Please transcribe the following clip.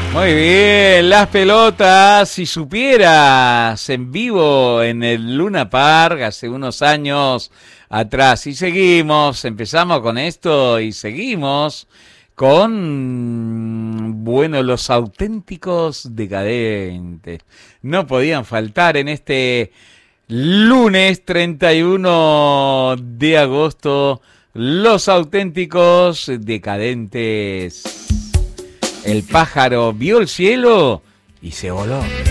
Muy bien, las pelotas, si supieras, en vivo en el Luna Park hace unos años atrás. Y seguimos, empezamos con esto y seguimos con, bueno, los auténticos decadentes. No podían faltar en este lunes 31 de agosto, los auténticos decadentes. El pájaro vio el cielo y se voló.